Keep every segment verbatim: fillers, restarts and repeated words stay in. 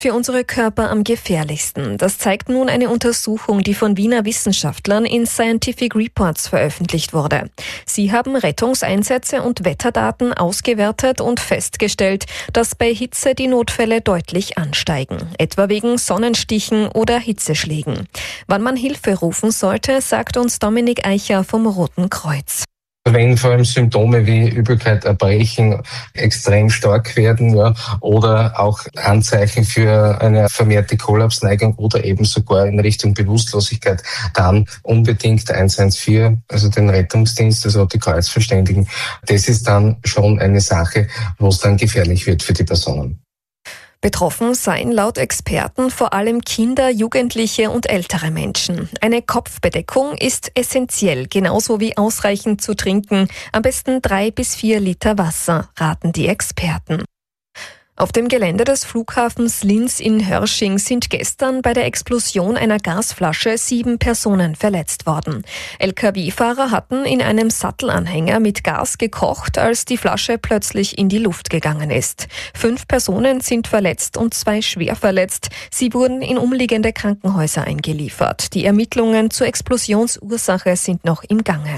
Für unsere Körper am gefährlichsten. Das zeigt nun eine Untersuchung, die von Wiener Wissenschaftlern in Scientific Reports veröffentlicht wurde. Sie haben Rettungseinsätze und Wetterdaten ausgewertet und festgestellt, dass bei Hitze die Notfälle deutlich ansteigen, etwa wegen Sonnenstichen oder Hitzeschlägen. Wann man Hilfe rufen sollte, sagt uns Dominik Eicher vom Roten Kreuz. Wenn vor allem Symptome wie Übelkeit, Erbrechen extrem stark werden, ja, oder auch Anzeichen für eine vermehrte Kollapsneigung oder eben sogar in Richtung Bewusstlosigkeit, dann unbedingt eins eins vier, also den Rettungsdienst, das Rote Kreuz verständigen. Das ist dann schon eine Sache, wo es dann gefährlich wird für die Personen. Betroffen seien laut Experten vor allem Kinder, Jugendliche und ältere Menschen. Eine Kopfbedeckung ist essentiell, genauso wie ausreichend zu trinken. Am besten drei bis vier Liter Wasser, raten die Experten. Auf dem Gelände des Flughafens Linz in Hörsching sind gestern bei der Explosion einer Gasflasche sieben Personen verletzt worden. L K W-Fahrer hatten in einem Sattelanhänger mit Gas gekocht, als die Flasche plötzlich in die Luft gegangen ist. Fünf Personen sind verletzt und zwei schwer verletzt. Sie wurden in umliegende Krankenhäuser eingeliefert. Die Ermittlungen zur Explosionsursache sind noch im Gange.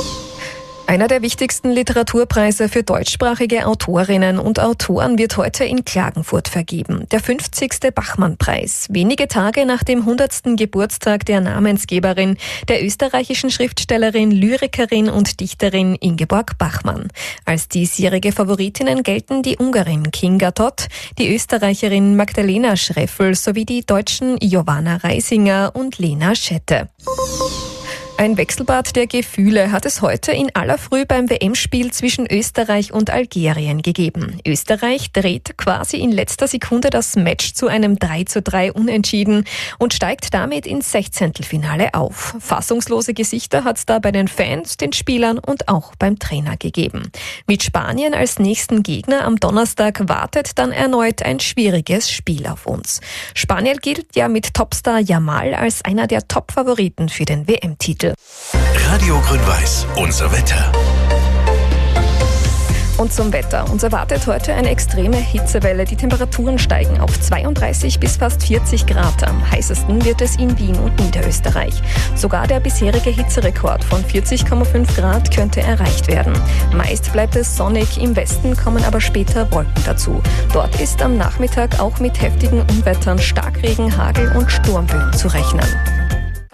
Einer der wichtigsten Literaturpreise für deutschsprachige Autorinnen und Autoren wird heute in Klagenfurt vergeben. Der fünfzigste Bachmann-Preis. Wenige Tage nach dem hundertsten Geburtstag der Namensgeberin, der österreichischen Schriftstellerin, Lyrikerin und Dichterin Ingeborg Bachmann. Als diesjährige Favoritinnen gelten die Ungarin Kinga Todt, die Österreicherin Magdalena Schreffel sowie die Deutschen Johanna Reisinger und Lena Schette. Ein Wechselbad der Gefühle hat es heute in aller Früh beim W M-Spiel zwischen Österreich und Algerien gegeben. Österreich dreht quasi in letzter Sekunde das Match zu einem drei zu drei Unentschieden und steigt damit ins Sechzehntelfinale auf. Fassungslose Gesichter hat es da bei den Fans, den Spielern und auch beim Trainer gegeben. Mit Spanien als nächsten Gegner am Donnerstag wartet dann erneut ein schwieriges Spiel auf uns. Spanien gilt ja mit Topstar Yamal als einer der Top-Favoriten für den W M-Titel. Radio Grün-Weiß, unser Wetter. Und zum Wetter. Uns erwartet heute eine extreme Hitzewelle. Die Temperaturen steigen auf zweiunddreißig bis fast vierzig Grad. Am heißesten wird es in Wien und Niederösterreich. Sogar der bisherige Hitzerekord von vierzig Komma fünf Grad könnte erreicht werden. Meist bleibt es sonnig, im Westen kommen aber später Wolken dazu. Dort ist am Nachmittag auch mit heftigen Unwettern, Starkregen, Hagel und Sturmböen zu rechnen.